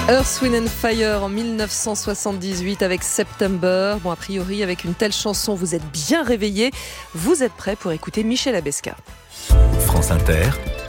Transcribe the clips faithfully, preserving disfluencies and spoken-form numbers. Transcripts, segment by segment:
Earth, Wind and Fire en dix-neuf cent soixante-dix-huit avec September. Bon, a priori, avec une telle chanson, vous êtes bien réveillés. Vous êtes prêts pour écouter Michel Abesca. France Inter,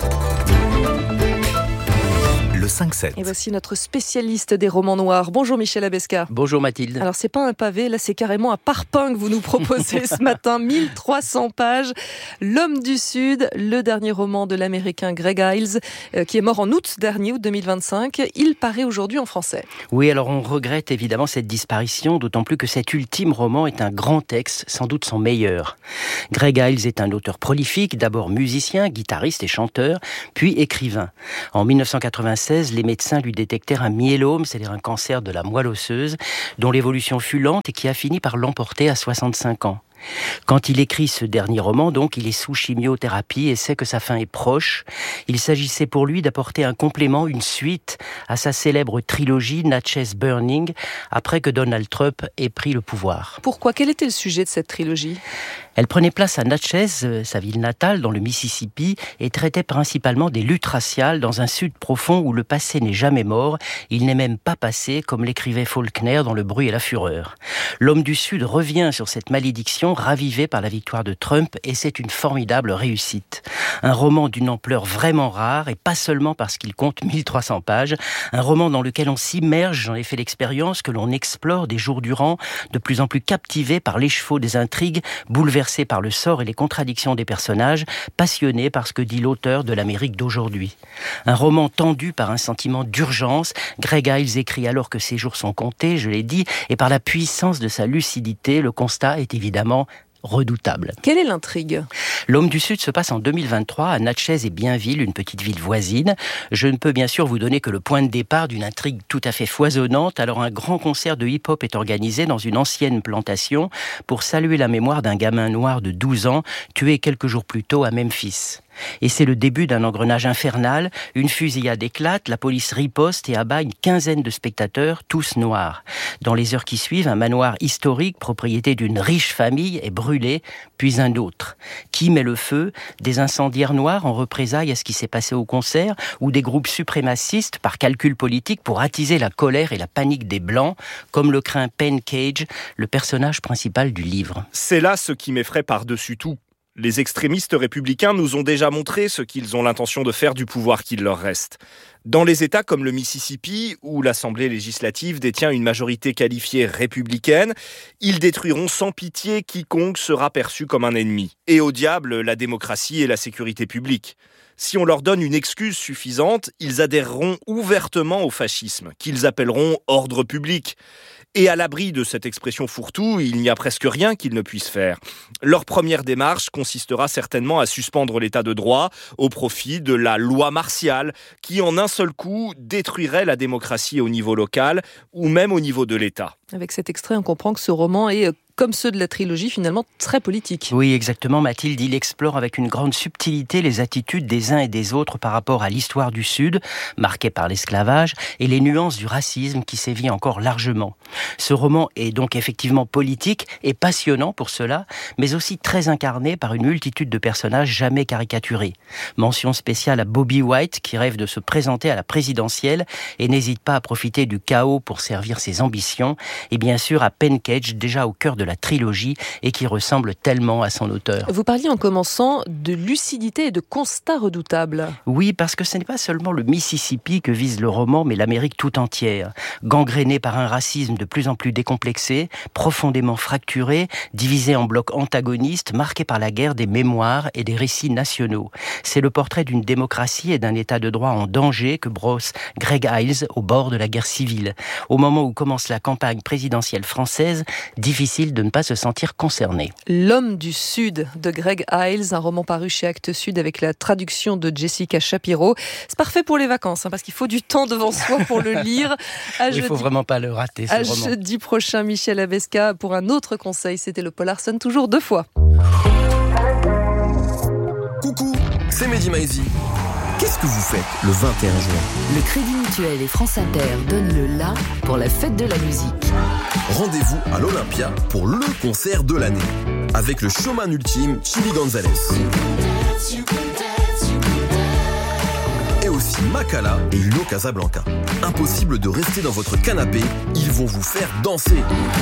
le cinq sept. Et voici notre spécialiste des romans noirs. Bonjour Michel Abesca. Bonjour Mathilde. Alors c'est pas un pavé, là c'est carrément un parpaing que vous nous proposez ce matin. mille trois cents pages. L'homme du Sud, le dernier roman de l'américain Greg Iles, euh, qui est mort en août dernier, août deux mille vingt-cinq. Il paraît aujourd'hui en français. Oui, alors on regrette évidemment cette disparition, d'autant plus que cet ultime roman est un grand texte, sans doute son meilleur. Greg Iles est un auteur prolifique, d'abord musicien, guitariste et chanteur, puis écrivain. En dix-neuf cent quatre-vingt-seize, les médecins lui détectèrent un myélome, c'est-à-dire un cancer de la moelle osseuse, dont l'évolution fut lente et qui a fini par l'emporter à soixante-cinq ans. Quand il écrit ce dernier roman, donc, il est sous chimiothérapie et sait que sa fin est proche. Il s'agissait pour lui d'apporter un complément, une suite à sa célèbre trilogie Natchez Burning, après que Donald Trump ait pris le pouvoir. Pourquoi ? Quel était le sujet de cette trilogie ? Elle prenait place à Natchez, sa ville natale, dans le Mississippi, et traitait principalement des luttes raciales dans un sud profond où le passé n'est jamais mort, il n'est même pas passé, comme l'écrivait Faulkner dans Le bruit et la fureur. L'homme du Sud revient sur cette malédiction ravivé par la victoire de Trump, et c'est une formidable réussite. Un roman d'une ampleur vraiment rare, et pas seulement parce qu'il compte mille trois cents pages, un roman dans lequel on s'immerge, j'en ai fait l'expérience, que l'on explore des jours durant, de plus en plus captivé par l'écheveau des intrigues, bouleversé par le sort et les contradictions des personnages, passionné par ce que dit l'auteur de l'Amérique d'aujourd'hui. Un roman tendu par un sentiment d'urgence, Greg Iles écrit alors que ses jours sont comptés, je l'ai dit, et par la puissance de sa lucidité, le constat est évidemment redoutable. Quelle est l'intrigue ? L'homme du Sud se passe en deux mille vingt-trois à Natchez et Bienville, une petite ville voisine. Je ne peux bien sûr vous donner que le point de départ d'une intrigue tout à fait foisonnante. Alors un grand concert de hip-hop est organisé dans une ancienne plantation pour saluer la mémoire d'un gamin noir de douze ans tué quelques jours plus tôt à Memphis. Et c'est le début d'un engrenage infernal. Une fusillade éclate, la police riposte et abat une quinzaine de spectateurs, tous noirs. Dans les heures qui suivent, un manoir historique, propriété d'une riche famille, est brûlé, puis un autre. Qui met le feu ? Des incendiaires noirs en représailles à ce qui s'est passé au concert, ou des groupes suprémacistes par calcul politique pour attiser la colère et la panique des Blancs, comme le craint Penn Cage, le personnage principal du livre. C'est là ce qui m'effraie par-dessus tout. Les extrémistes républicains nous ont déjà montré ce qu'ils ont l'intention de faire du pouvoir qu'il leur reste. Dans les États comme le Mississippi, où l'Assemblée législative détient une majorité qualifiée républicaine, ils détruiront sans pitié quiconque sera perçu comme un ennemi. Et au diable, la démocratie et la sécurité publique. Si on leur donne une excuse suffisante, ils adhéreront ouvertement au fascisme, qu'ils appelleront ordre public. Et à l'abri de cette expression fourre-tout, il n'y a presque rien qu'ils ne puissent faire. Leur première démarche consistera certainement à suspendre l'état de droit au profit de la loi martiale qui, en un seul coup, détruirait la démocratie au niveau local ou même au niveau de l'État. Avec cet extrait, on comprend que ce roman est, comme ceux de la trilogie, finalement très politique. Oui, exactement, Mathilde. Il explore avec une grande subtilité les attitudes des uns et des autres par rapport à l'histoire du Sud, marquée par l'esclavage, et les nuances du racisme qui sévit encore largement. Ce roman est donc effectivement politique et passionnant pour cela, mais aussi très incarné par une multitude de personnages jamais caricaturés. Mention spéciale à Bobby White, qui rêve de se présenter à la présidentielle et n'hésite pas à profiter du chaos pour servir ses ambitions, et bien sûr à Penn Cage, déjà au cœur de la trilogie et qui ressemble tellement à son auteur. Vous parliez en commençant de lucidité et de constats redoutables. Oui, parce que ce n'est pas seulement le Mississippi que vise le roman, mais l'Amérique tout entière. Gangrénée par un racisme de plus en plus décomplexé, profondément fracturé, divisé en blocs antagonistes, marqué par la guerre des mémoires et des récits nationaux. C'est le portrait d'une démocratie et d'un état de droit en danger que brosse Greg Iles au bord de la guerre civile. Au moment où commence la campagne présidentielle française, difficile de ne pas se sentir concerné. L'homme du Sud de Greg Iles, un roman paru chez Actes Sud avec la traduction de Jessica Shapiro. C'est parfait pour les vacances, hein, parce qu'il faut du temps devant soi pour le lire. À Il ne faut vraiment pas le rater, ce à roman. Jeudi prochain, Michel Abesca pour un autre conseil. C'était le Paul Larsen, toujours deux fois. Coucou, c'est Mehdi Maizi. Qu'est-ce que vous faites le vingt et un juin ? Le Crédit Mutuel et France Inter donnent le la pour la fête de la musique. Rendez-vous à l'Olympia pour le concert de l'année. Avec le showman ultime, Chili Gonzalez. Et aussi Makala et Uno Casablanca. Impossible de rester dans votre canapé, ils vont vous faire danser.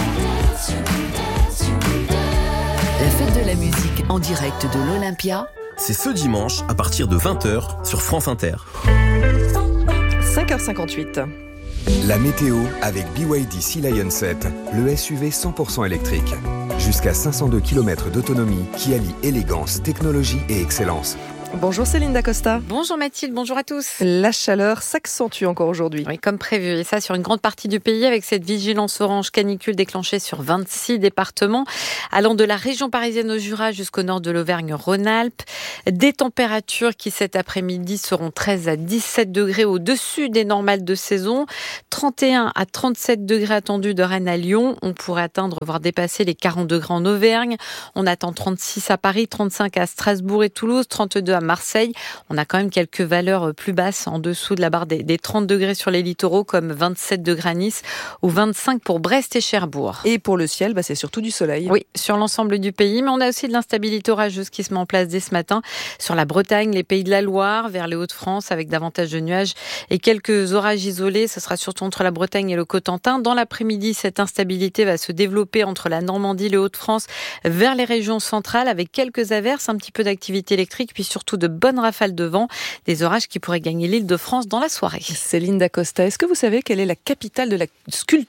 La fête de la musique en direct de l'Olympia. C'est ce dimanche à partir de vingt heures sur France Inter. cinq heures cinquante-huit. La météo avec B Y D Sea Lion sept, le S U V cent pour cent électrique. Jusqu'à cinq cent deux kilomètres d'autonomie qui allie élégance, technologie et excellence. Bonjour Céline Dacosta. Bonjour Mathilde, bonjour à tous. La chaleur s'accentue encore aujourd'hui. Oui, comme prévu, et ça sur une grande partie du pays avec cette vigilance orange canicule déclenchée sur vingt-six départements, allant de la région parisienne au Jura jusqu'au nord de l'Auvergne-Rhône-Alpes. Des températures qui cet après-midi seront treize à dix-sept degrés au-dessus des normales de saison, trente et un à trente-sept degrés attendus de Rennes à Lyon. On pourrait atteindre, voire dépasser les quarante degrés en Auvergne. On attend trente-six à Paris, trente-cinq à Strasbourg et Toulouse, trente-deux à Marseille. On a quand même quelques valeurs plus basses en dessous de la barre des, des trente degrés sur les littoraux, comme vingt-sept degrés à Nice ou vingt-cinq pour Brest et Cherbourg. Et pour le ciel, bah c'est surtout du soleil. Oui, sur l'ensemble du pays, mais on a aussi de l'instabilité orageuse qui se met en place dès ce matin sur la Bretagne, les Pays de la Loire, vers les Hauts-de-France, avec davantage de nuages et quelques orages isolés. Ce sera surtout entre la Bretagne et le Cotentin. Dans l'après-midi, cette instabilité va se développer entre la Normandie, les Hauts-de-France, vers les régions centrales, avec quelques averses, un petit peu d'activité électrique, puis surtout de bonnes rafales de vent, des orages qui pourraient gagner l'Île-de-France dans la soirée. Céline Dacosta, est-ce que vous savez quelle est la capitale de la sculpture ?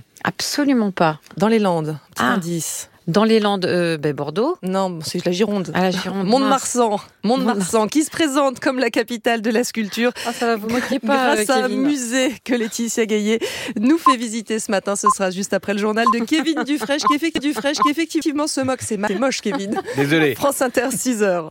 Absolument pas. Dans les Landes, petit Ah. indice. Dans les Landes, euh, ben Bordeaux. Non, c'est la Gironde. Ah, la Gironde. Mont-de-Marsan, Mont-de-Marsan, qui se présente comme la capitale de la sculpture. Ah, ça va, vous moquez pas, grâce à un Kevin. musée que Laetitia Gaillet nous fait visiter ce matin. Ce sera juste après le journal de Kevin Dufresne, qui, effecti- Dufresne, qui effectivement se moque. C'est, ma- c'est moche, Kevin. Désolé. France Inter, six heures.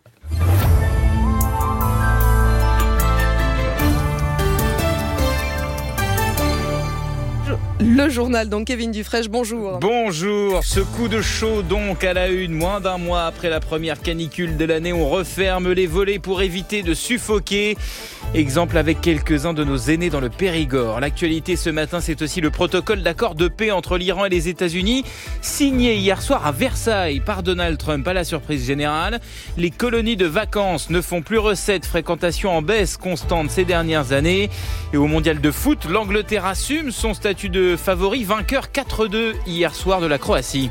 Le journal, donc Kevin Dufresne, bonjour. Bonjour, ce coup de chaud donc à la une, moins d'un mois après la première canicule de l'année, on referme les volets pour éviter de suffoquer. Exemple avec quelques-uns de nos aînés dans le Périgord. L'actualité ce matin, c'est aussi le protocole d'accord de paix entre l'Iran et les États-Unis, signé hier soir à Versailles par Donald Trump à la surprise générale. Les colonies de vacances ne font plus recette, fréquentation en baisse constante ces dernières années. Et au mondial de foot, l'Angleterre assume son statut de favori, vainqueur quatre deux hier soir de la Croatie.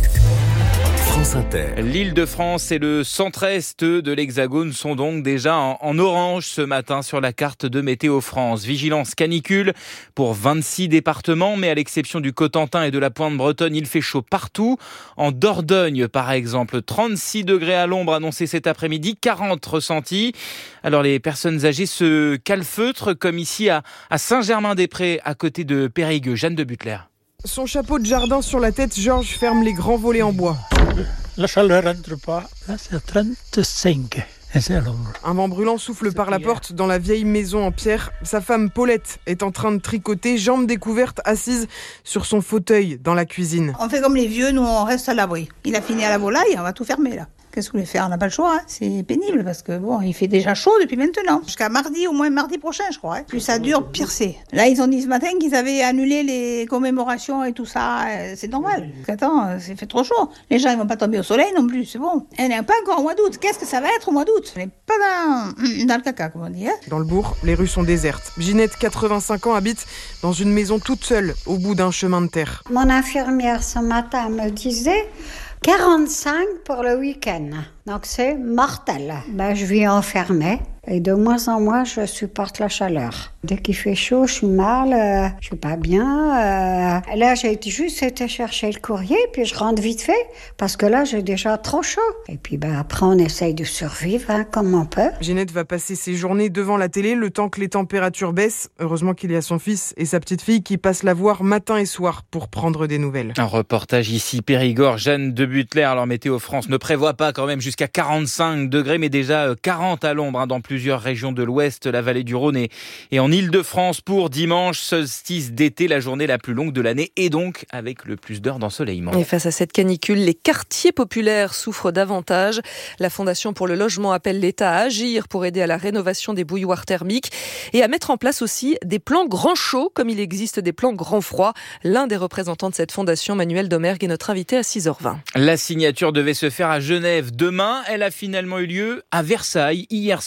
France Inter. L'Île-de-France et le centre-est de l'Hexagone sont donc déjà en, en orange ce matin sur la carte de Météo France. Vigilance canicule pour vingt-six départements, mais à l'exception du Cotentin et de la Pointe Bretonne, il fait chaud partout. En Dordogne, par exemple, trente-six degrés à l'ombre annoncés cet après-midi, quarante ressentis. Alors les personnes âgées se calfeutrent, comme ici à, à Saint-Germain-des-Prés, à côté de Périgueux. Jeanne de Butler. Son chapeau de jardin sur la tête, Georges ferme les grands volets en bois. La chaleur rentre pas. Là, c'est à trente-cinq. Et c'est à l'ombre. Un vent brûlant souffle par la porte dans la vieille maison en pierre. Sa femme Paulette est en train de tricoter, jambes découvertes, assise sur son fauteuil dans la cuisine. On fait comme les vieux, nous on reste à l'abri. Il a fini à la volaille, on va tout fermer là. Qu'est-ce que vous voulez faire? On n'a pas le choix, hein. C'est pénible parce que bon, il fait déjà chaud depuis maintenant. Jusqu'à mardi, au moins mardi prochain, je crois. Hein. Plus ça dure, pire c'est. Là, ils ont dit ce matin qu'ils avaient annulé les commémorations et tout ça. C'est normal. Parce qu'attends, c'est fait trop chaud. Les gens, ils vont pas tomber au soleil non plus, c'est bon. Et on n'est pas encore au mois d'août. Qu'est-ce que ça va être au mois d'août? On n'est pas dans, dans le caca, comme on dit. Hein. Dans le bourg, les rues sont désertes. Ginette, quatre-vingt-cinq ans, habite dans une maison toute seule, au bout d'un chemin de terre. Mon infirmière ce matin me disait quarante-cinq pour le week-end. Donc c'est mortel. Ben, je vis enfermée et de moins en moins je supporte la chaleur. Dès qu'il fait chaud, je suis mal, euh, je suis pas bien. Euh... Là, j'ai juste été chercher le courrier puis je rentre vite fait parce que là, j'ai déjà trop chaud. Et puis ben, après, on essaye de survivre hein, comme on peut. Ginette va passer ses journées devant la télé le temps que les températures baissent. Heureusement qu'il y a son fils et sa petite fille qui passent la voir matin et soir pour prendre des nouvelles. Un reportage ici, Périgord, Jeanne de Butler. Alors Météo France ne prévoit pas quand même jusqu'à quarante-cinq degrés, mais déjà quarante à l'ombre hein, dans plusieurs régions de l'Ouest, la vallée du Rhône et, et en Île-de-France pour dimanche, solstice d'été, la journée la plus longue de l'année et donc avec le plus d'heures d'ensoleillement. Et face à cette canicule, les quartiers populaires souffrent davantage. La Fondation pour le logement appelle l'État à agir pour aider à la rénovation des bouilloires thermiques et à mettre en place aussi des plans grand chaud comme il existe des plans grand froid. L'un des représentants de cette fondation, Manuel Domergue, est notre invité à six heures vingt. La signature devait se faire à Genève demain. Elle a finalement eu lieu à Versailles hier soir. Le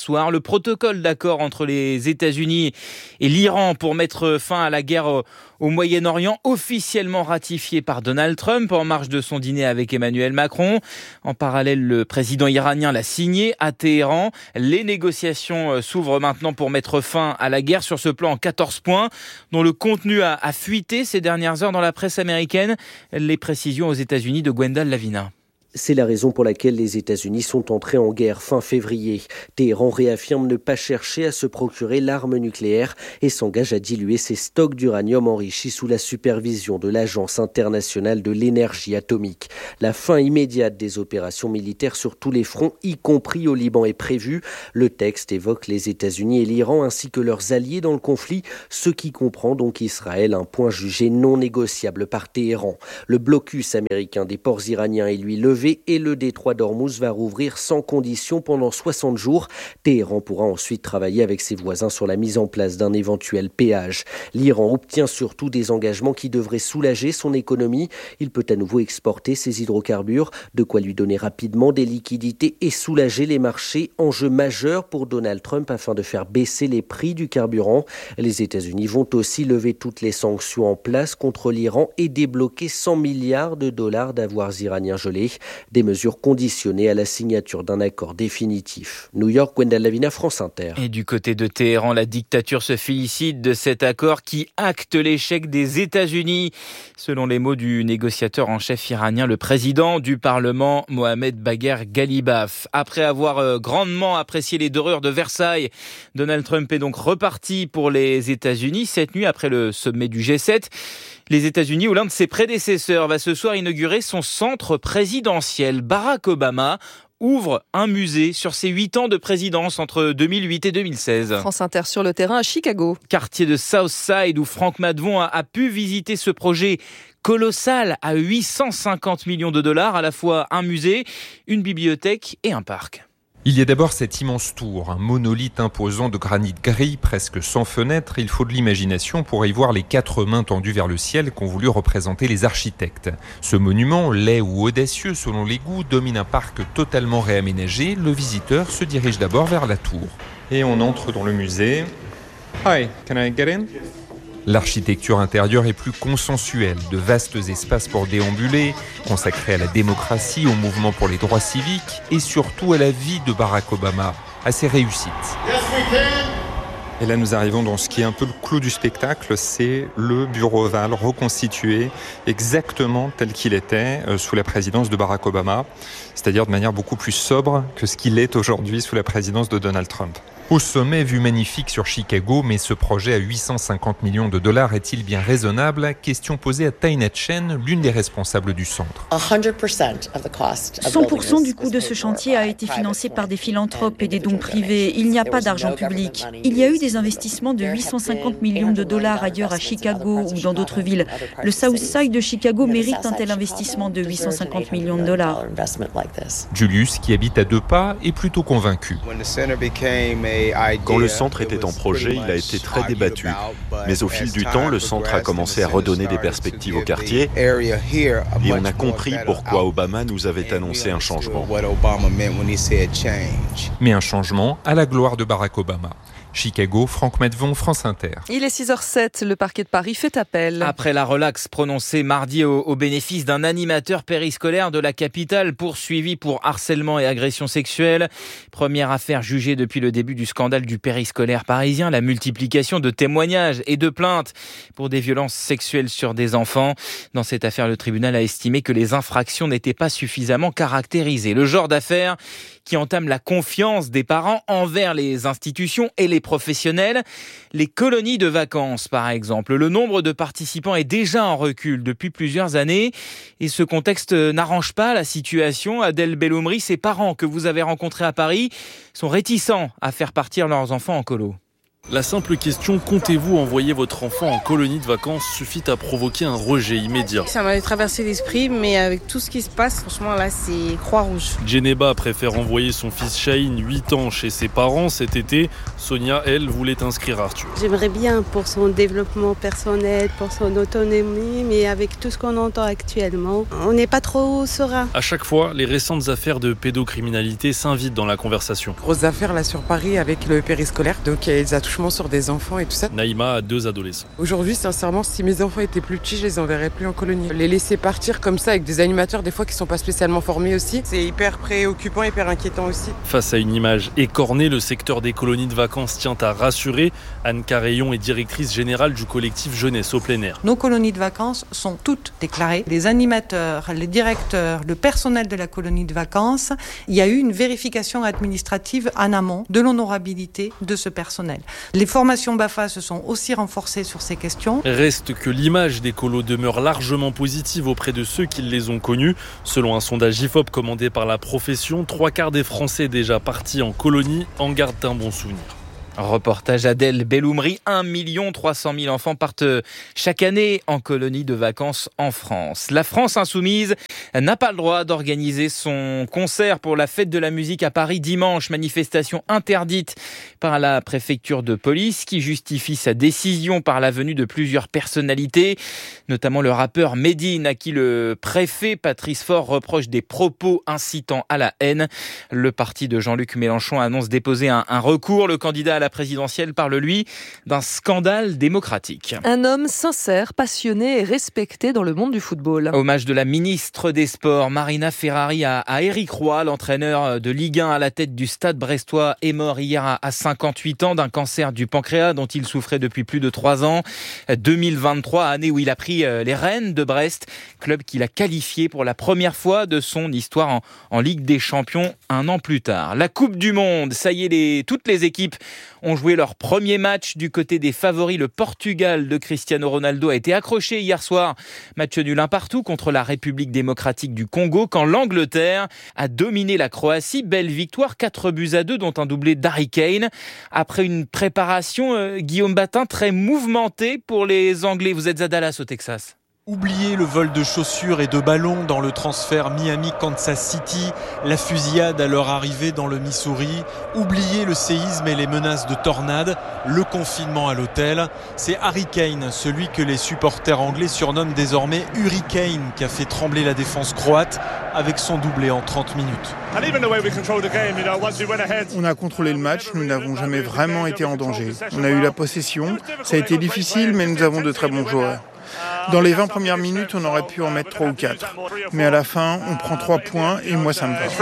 protocole d'accord entre les États-Unis et l'Iran pour mettre fin à la guerre au, au Moyen-Orient, officiellement ratifié par Donald Trump en marge de son dîner avec Emmanuel Macron. En parallèle, le président iranien l'a signé à Téhéran. Les négociations s'ouvrent maintenant pour mettre fin à la guerre sur ce plan en quatorze points, dont le contenu a, a fuité ces dernières heures dans la presse américaine. Les précisions aux États-Unis de Gwendal Lavina. C'est la raison pour laquelle les États-Unis sont entrés en guerre fin février. Téhéran réaffirme ne pas chercher à se procurer l'arme nucléaire et s'engage à diluer ses stocks d'uranium enrichi sous la supervision de l'Agence internationale de l'énergie atomique. La fin immédiate des opérations militaires sur tous les fronts, y compris au Liban, est prévue. Le texte évoque les États-Unis et l'Iran ainsi que leurs alliés dans le conflit, ce qui comprend donc Israël, un point jugé non négociable par Téhéran. Le blocus américain des ports iraniens est lui levé et le détroit d'Ormuz va rouvrir sans condition pendant soixante jours. Téhéran pourra ensuite travailler avec ses voisins sur la mise en place d'un éventuel péage. L'Iran obtient surtout des engagements qui devraient soulager son économie. Il peut à nouveau exporter ses hydrocarbures, de quoi lui donner rapidement des liquidités et soulager les marchés. Enjeu majeur pour Donald Trump afin de faire baisser les prix du carburant. Les États-Unis vont aussi lever toutes les sanctions en place contre l'Iran et débloquer cent milliards de dollars d'avoirs iraniens gelés. Des mesures conditionnées à la signature d'un accord définitif. New York, Gwendal Lavina, France Inter. Et du côté de Téhéran, la dictature se félicite de cet accord qui acte l'échec des États-Unis. Selon les mots du négociateur en chef iranien, le président du Parlement, Mohamed Bagher Ghalibaf. Après avoir grandement apprécié les dorures de Versailles, Donald Trump est donc reparti pour les États-Unis cette nuit après le sommet du G sept. Les États-Unis, où l'un de ses prédécesseurs va ce soir inaugurer son centre présidentiel. Barack Obama ouvre un musée sur ses huit ans de présidence entre deux mille huit et deux mille seize. France Inter sur le terrain à Chicago. Quartier de Southside où Franck Madvon a, a pu visiter ce projet colossal à huit cent cinquante millions de dollars, à la fois un musée, une bibliothèque et un parc. Il y a d'abord cette immense tour, un monolithe imposant de granit gris, presque sans fenêtre. Il faut de l'imagination pour y voir les quatre mains tendues vers le ciel qu'ont voulu représenter les architectes. Ce monument, laid ou audacieux selon les goûts, domine un parc totalement réaménagé. Le visiteur se dirige d'abord vers la tour. Et on entre dans le musée. Hi, can I get in? L'architecture intérieure est plus consensuelle, de vastes espaces pour déambuler, consacrés à la démocratie, au mouvement pour les droits civiques et surtout à la vie de Barack Obama, à ses réussites. Et là, nous arrivons dans ce qui est un peu le clou du spectacle, c'est le bureau ovale reconstitué exactement tel qu'il était euh, sous la présidence de Barack Obama, c'est-à-dire de manière beaucoup plus sobre que ce qu'il est aujourd'hui sous la présidence de Donald Trump. Au sommet, vue magnifique sur Chicago, mais ce projet à huit cent cinquante millions de dollars est-il bien raisonnable? Question posée à Taina Chen, l'une des responsables du centre. cent pour cent du coût de ce chantier a été financé par des philanthropes et des dons privés. Il n'y a pas d'argent public. Il y a eu des investissements de huit cent cinquante millions de dollars ailleurs à Chicago ou dans d'autres villes. Le South Side de Chicago mérite un tel investissement de huit cent cinquante millions de dollars. Julius, qui habite à deux pas, est plutôt convaincu. Quand le centre était en projet, il a été très débattu. Mais au fil du temps, le centre a commencé à redonner des perspectives au quartier et on a compris pourquoi Obama nous avait annoncé un changement. Mais un changement à la gloire de Barack Obama. Chicago, Franck Madvon, France Inter. Il est six heures sept, le parquet de Paris fait appel. Après la relaxe prononcée mardi au, au bénéfice d'un animateur périscolaire de la capitale poursuivi pour harcèlement et agression sexuelle. Première affaire jugée depuis le début du scandale du périscolaire parisien, la multiplication de témoignages et de plaintes pour des violences sexuelles sur des enfants. Dans cette affaire, le tribunal a estimé que les infractions n'étaient pas suffisamment caractérisées. Le genre d'affaire qui entame la confiance des parents envers les institutions et les professionnels. Les colonies de vacances, par exemple. Le nombre de participants est déjà en recul depuis plusieurs années et ce contexte n'arrange pas la situation. Adèle Belloumri, ses parents que vous avez rencontrés à Paris sont réticents à faire partir leurs enfants en colo. La simple question « Comptez-vous envoyer votre enfant en colonie de vacances ?» suffit à provoquer un rejet immédiat. Ça m'avait traversé l'esprit, mais avec tout ce qui se passe, franchement là c'est Croix-Rouge. Djeneba préfère envoyer son fils Chahine, huit ans, chez ses parents cet été. Sonia, elle, voulait inscrire Arthur. J'aimerais bien pour son développement personnel, pour son autonomie, mais avec tout ce qu'on entend actuellement, on n'est pas trop serein. À chaque fois, les récentes affaires de pédocriminalité s'invitent dans la conversation. Grosse affaire là sur Paris avec le périscolaire, donc il y a des attouchements sur des enfants et tout ça. Naïma a deux adolescents. Aujourd'hui, sincèrement, si mes enfants étaient plus petits, je les enverrais plus en colonie. Les laisser partir comme ça avec des animateurs des fois qui sont pas spécialement formés aussi, c'est hyper préoccupant, hyper inquiétant aussi. Face à une image écornée, le secteur des colonies de vacances tient à rassurer. Anne Carreillon est directrice générale du collectif Jeunesse au plein air. Nos colonies de vacances sont toutes déclarées. Les animateurs, les directeurs, le personnel de la colonie de vacances, il y a eu une vérification administrative en amont de l'honorabilité de ce personnel. Les formations BAFA se sont aussi renforcées sur ces questions. Reste que l'image des colos demeure largement positive auprès de ceux qui les ont connus. Selon un sondage I F O P commandé par la profession, trois quarts des Français déjà partis en colonie en gardent un bon souvenir. Reportage Adèle Belloumri. un million trois cent mille enfants partent chaque année en colonie de vacances en France. La France insoumise n'a pas le droit d'organiser son concert pour la fête de la musique à Paris dimanche. Manifestation interdite par la préfecture de police qui justifie sa décision par la venue de plusieurs personnalités, notamment le rappeur Medine à qui le préfet Patrice Faure reproche des propos incitant à la haine. Le parti de Jean-Luc Mélenchon annonce déposer un, un recours. Le candidat à la présidentielle parle, lui, d'un scandale démocratique. Un homme sincère, passionné et respecté dans le monde du football. Hommage de la ministre des Sports, Marina Ferrari, à, à Éric Roy, l'entraîneur de Ligue un à la tête du Stade brestois, est mort hier à, à cinquante-huit ans d'un cancer du pancréas dont il souffrait depuis plus de trois ans. deux mille vingt-trois, année où il a pris les rênes de Brest, club qu'il a qualifié pour la première fois de son histoire en, en Ligue des Champions un an plus tard. La Coupe du Monde, ça y est, les, toutes les équipes ont joué leur premier match du côté des favoris. Le Portugal de Cristiano Ronaldo a été accroché hier soir. Match nul un partout contre la République démocratique du Congo quand l'Angleterre a dominé la Croatie. Belle victoire, quatre buts à deux dont un doublé d'Harry Kane. Après une préparation, euh, Guillaume Batin, très mouvementée pour les Anglais. Vous êtes à Dallas au Texas. Oubliez le vol de chaussures et de ballons dans le transfert Miami-Kansas City, la fusillade à leur arrivée dans le Missouri. Oubliez le séisme et les menaces de tornades, le confinement à l'hôtel. C'est Harry Kane, celui que les supporters anglais surnomment désormais Hurricane, qui a fait trembler la défense croate avec son doublé en trente minutes. On a contrôlé le match, nous n'avons jamais vraiment été en danger. On a eu la possession, ça a été difficile, mais nous avons de très bons joueurs. Dans les vingt premières minutes, on aurait pu en mettre trois ou quatre. Mais à la fin, on prend trois points et moi, ça me va.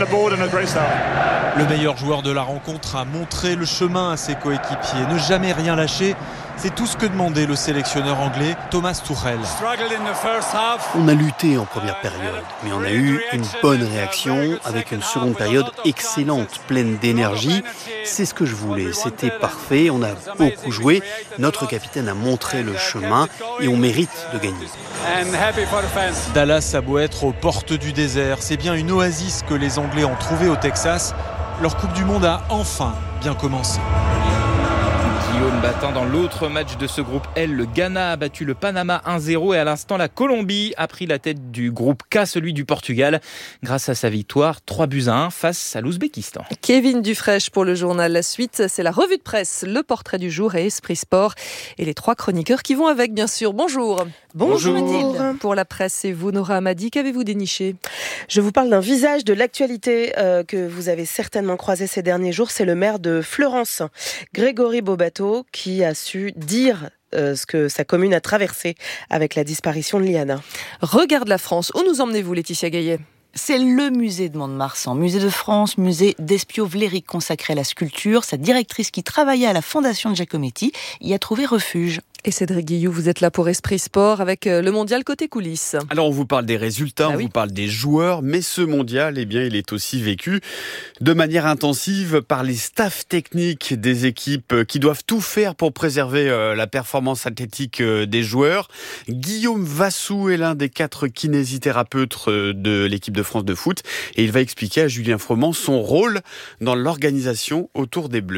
Le meilleur joueur de la rencontre a montré le chemin à ses coéquipiers. Ne jamais rien lâcher, c'est tout ce que demandait le sélectionneur anglais Thomas Tuchel. On a lutté en première période, mais on a eu une bonne réaction avec une seconde période excellente, pleine d'énergie. C'est ce que je voulais, c'était parfait, on a beaucoup joué. Notre capitaine a montré le chemin et on mérite de gagner. Dallas a beau être aux portes du désert, c'est bien une oasis que les Anglais ont trouvée au Texas. Leur Coupe du Monde a enfin bien commencé. Guillaume Batin dans l'autre match de ce groupe L. Le Ghana a battu le Panama un zéro et à l'instant la Colombie a pris la tête du groupe K, celui du Portugal, grâce à sa victoire trois buts à un face à l'Ouzbékistan. Kevin Dufresne pour le journal. La suite, c'est la revue de presse, le portrait du jour et Esprit Sport. Et les trois chroniqueurs qui vont avec, bien sûr. Bonjour. Bonjour. Mathilde. Pour la presse, et vous, Nora Amadi, qu'avez-vous déniché ? Je vous parle d'un visage de l'actualité euh, que vous avez certainement croisé ces derniers jours. C'est le maire de Fleurance, Grégory Bobato, qui a su dire euh, ce que sa commune a traversé avec la disparition de Liana. Regarde la France. Où nous emmenez-vous, Laetitia Gaillet ? C'est le musée de Mont-de-Marsan, musée de France, musée d'Espio-Vléric consacré à la sculpture. Sa directrice qui travaillait à la fondation de Giacometti y a trouvé refuge. Et Cédric Guillou, vous êtes là pour Esprit Sport avec le mondial côté coulisses. Alors on vous parle des résultats, ah on oui. vous parle des joueurs, mais ce mondial, eh bien, il est aussi vécu de manière intensive par les staffs techniques des équipes qui doivent tout faire pour préserver euh, la performance athlétique euh, des joueurs. Guillaume Vassou est l'un des quatre kinésithérapeutes de l'équipe de France de foot et il va expliquer à Julien Froment son rôle dans l'organisation autour des Bleus.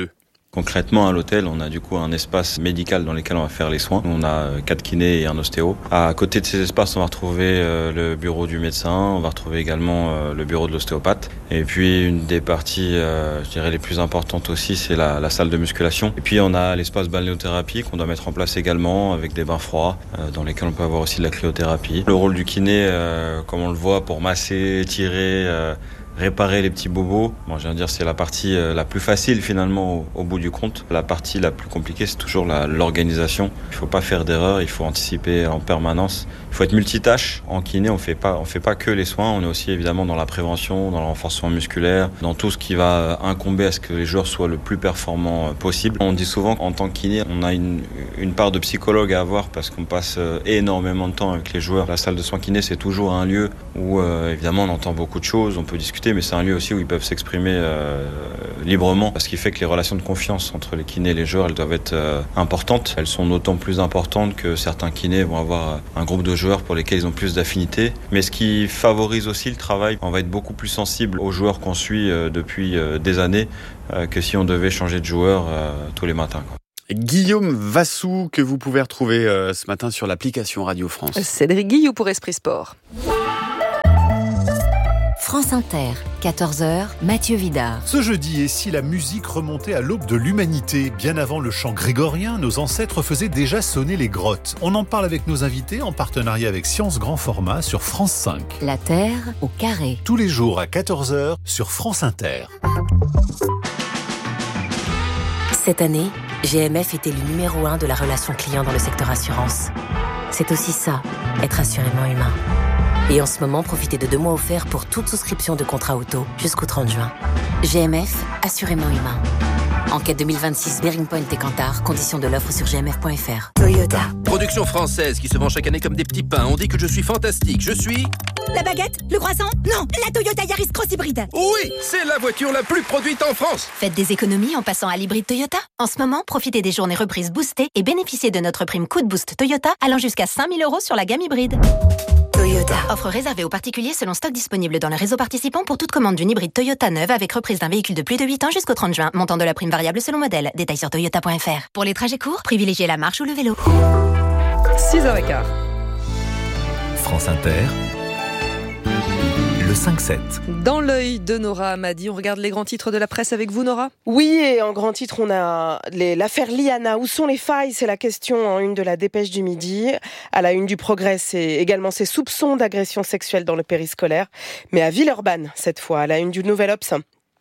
Concrètement, à l'hôtel, on a du coup un espace médical dans lequel on va faire les soins. On a quatre kinés et un ostéo. À côté de ces espaces, on va retrouver le bureau du médecin, on va retrouver également le bureau de l'ostéopathe. Et puis une des parties, euh, je dirais, les plus importantes aussi, c'est la, la salle de musculation. Et puis on a l'espace balnéothérapie qu'on doit mettre en place également avec des bains froids euh, dans lesquels on peut avoir aussi de la cryothérapie. Le rôle du kiné, euh, comme on le voit, pour masser, tirer, euh, réparer les petits bobos. Bon, je viens de dire, c'est la partie euh, la plus facile finalement au, au bout du compte. La partie la plus compliquée, c'est toujours la, l'organisation. Il ne faut pas faire d'erreur, il faut anticiper en permanence. Il faut être multitâche. En kiné, on fait pas, on fait pas que les soins. On est aussi évidemment dans la prévention, dans le renforcement musculaire, dans tout ce qui va incomber à ce que les joueurs soient le plus performants possible. On dit souvent qu'en tant que kiné, on a une, une part de psychologue à avoir parce qu'on passe énormément de temps avec les joueurs. La salle de soins kiné, c'est toujours un lieu où euh, évidemment on entend beaucoup de choses, on peut discuter, mais c'est un lieu aussi où ils peuvent s'exprimer euh, librement, ce qui fait que les relations de confiance entre les kinés et les joueurs, elles doivent être euh, importantes. Elles sont d'autant plus importantes que certains kinés vont avoir un groupe de joueurs pour lesquels ils ont plus d'affinité, mais ce qui favorise aussi le travail, on va être beaucoup plus sensible aux joueurs qu'on suit euh, depuis euh, des années euh, que si on devait changer de joueur euh, tous les matins, quoi. Guillaume Vassou, que vous pouvez retrouver euh, ce matin sur l'application Radio France. Cédric Guillou pour Esprit Sport. France Inter, quatorze heures, Mathieu Vidard. Ce jeudi, et si la musique remontait à l'aube de l'humanité, bien avant le chant grégorien, nos ancêtres faisaient déjà sonner les grottes. On en parle avec nos invités en partenariat avec Science Grand Format sur France cinq. La Terre au carré. Tous les jours à quatorze heures sur France Inter. Cette année, G M F était le numéro un de la relation client dans le secteur assurance. C'est aussi ça, être assurément humain. Et en ce moment, profitez de deux mois offerts pour toute souscription de contrat auto jusqu'au trente juin. G M F, assurément humain. Enquête deux mille vingt-six, Bearing Point et Kantar. Conditions de l'offre sur g m f point f r. Toyota. Production française qui se vend chaque année comme des petits pains. On dit que je suis fantastique. Je suis... La baguette? Le croissant? Non, la Toyota Yaris Cross Hybride. Oui, c'est la voiture la plus produite en France. Faites des économies en passant à l'hybride Toyota. En ce moment, profitez des journées reprises boostées et bénéficiez de notre prime coup de boost Toyota allant jusqu'à cinq mille euros sur la gamme hybride. Toyota. Offre réservée aux particuliers selon stock disponible dans le réseau participant pour toute commande d'une hybride Toyota neuve avec reprise d'un véhicule de plus de huit ans jusqu'au trente juin. Montant de la prime variable selon modèle. Détails sur toyota point f r. Pour les trajets courts, privilégiez la marche ou le vélo. six heures quinze. France Inter. Le cinq sept. Dans l'œil de Nora Amadi, on regarde les grands titres de la presse avec vous, Nora. Oui, et en grand titre, on a les, l'affaire Liana. Où sont les failles? C'est la question en une de la Dépêche du Midi. À la une du Progrès, c'est également ces soupçons d'agression sexuelle dans le périscolaire. Mais à Villeurbanne, cette fois, à la une du Nouvel Obs.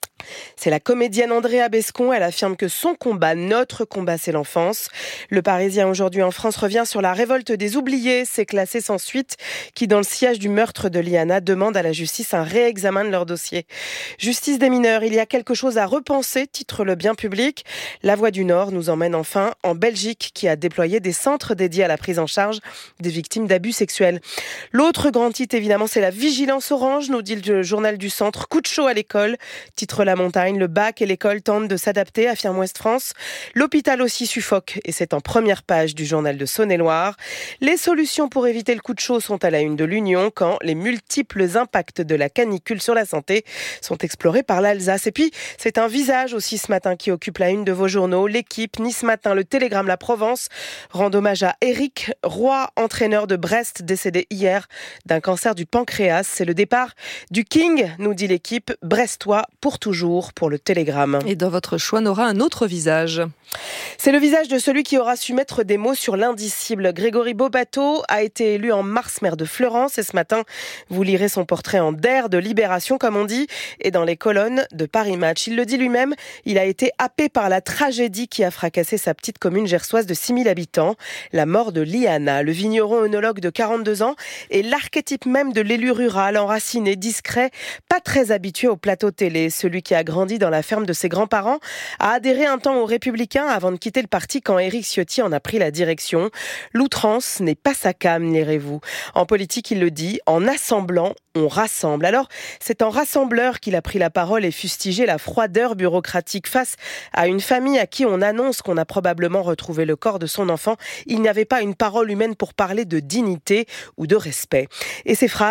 C'est la comédienne Andrea Bescon, elle affirme que son combat, notre combat, c'est l'enfance. Le Parisien aujourd'hui en France revient sur la révolte des oubliés, ces classés sans suite qui, dans le sillage du meurtre de Liana, demandent à la justice un réexamen de leur dossier. Justice des mineurs, il y a quelque chose à repenser, titre le Bien public. La Voix du Nord nous emmène enfin en Belgique qui a déployé des centres dédiés à la prise en charge des victimes d'abus sexuels. L'autre grand titre, évidemment, c'est la vigilance orange, nous dit le journal du Centre. Coup de chaud à l'école, titre La Montagne, le bac et l'école tentent de s'adapter, affirme Ouest France. L'hôpital aussi suffoque et c'est en première page du journal de Saône-et-Loire. Les solutions pour éviter le coup de chaud sont à la une de l'Union quand les multiples impacts de la canicule sur la santé sont explorés par l'Alsace. Et puis, c'est un visage aussi ce matin qui occupe la une de vos journaux. L'Équipe, Nice Matin, le Télégramme, La Provence rend hommage à Éric Roy, entraîneur de Brest, décédé hier d'un cancer du pancréas. C'est le départ du King, nous dit l'Équipe, brestois pour toujours. Pour le Télégramme. Et dans votre choix, Nora, un autre visage. C'est le visage de celui qui aura su mettre des mots sur l'indicible. Grégory Bobato a été élu en mars maire de Fleurance et ce matin, vous lirez son portrait en D E R de Libération, comme on dit, et dans les colonnes de Paris Match. Il le dit lui-même, il a été happé par la tragédie qui a fracassé sa petite commune gersoise de six mille habitants, la mort de Liana. Le vigneron œnologue de quarante-deux ans est l'archétype même de l'élu rural, enraciné, discret, pas très habitué au plateau télé. Celui qui a grandi dans la ferme de ses grands-parents a adhéré un temps aux Républicains avant de quitter le parti quand Éric Ciotti en a pris la direction. L'outrance n'est pas sa came, lirez-vous. En politique, il le dit, en assemblant, on rassemble. Alors, c'est en rassembleur qu'il a pris la parole et fustigé la froideur bureaucratique face à une famille à qui on annonce qu'on a probablement retrouvé le corps de son enfant. Il n'y avait pas une parole humaine pour parler de dignité ou de respect. Et ces phrases,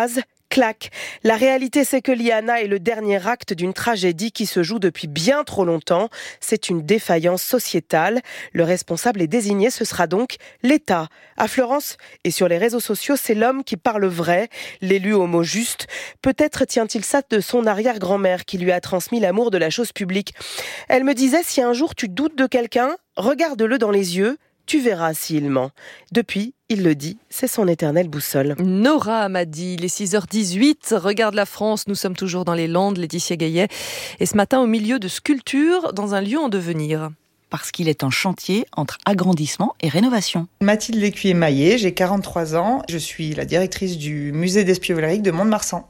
Clac. La réalité, c'est que Liana est le dernier acte d'une tragédie qui se joue depuis bien trop longtemps. C'est une défaillance sociétale. Le responsable est désigné, ce sera donc l'État. À Florence et sur les réseaux sociaux, c'est l'homme qui parle vrai, l'élu au mot juste. Peut-être tient-il ça de son arrière-grand-mère qui lui a transmis l'amour de la chose publique. Elle me disait, si un jour tu doutes de quelqu'un, regarde-le dans les yeux. Tu verras s'il ment. Depuis, il le dit, c'est son éternelle boussole. Nora m'a dit, il est six heures dix-huit, regarde la France, nous sommes toujours dans les Landes, Laetitia Gaillet, et ce matin au milieu de sculptures dans un lieu en devenir. Parce qu'il est en chantier entre agrandissement et rénovation. Mathilde Lécuyer-Maillet, j'ai quarante-trois ans, je suis la directrice du musée d'Espiau-Vléric de Mont-de-Marsan.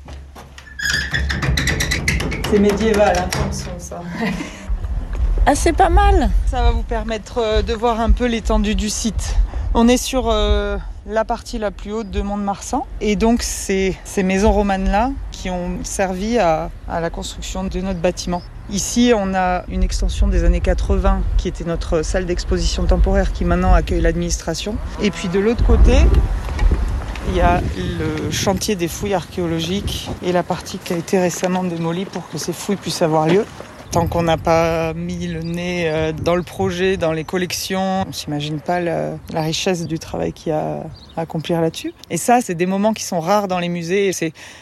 C'est médiéval, hein, comme son, ça. Ah, c'est pas mal. Ça va vous permettre de voir un peu l'étendue du site. On est sur euh, la partie la plus haute de Mont-de-Marsan. Et donc, c'est ces maisons romanes-là qui ont servi à, à la construction de notre bâtiment. Ici, on a une extension des années quatre-vingts qui était notre salle d'exposition temporaire qui maintenant accueille l'administration. Et puis de l'autre côté, il y a le chantier des fouilles archéologiques et la partie qui a été récemment démolie pour que ces fouilles puissent avoir lieu. Tant qu'on n'a pas mis le nez dans le projet, dans les collections, on ne s'imagine pas la, la richesse du travail qu'il y a à accomplir là-dessus. Et ça, c'est des moments qui sont rares dans les musées. Et c'est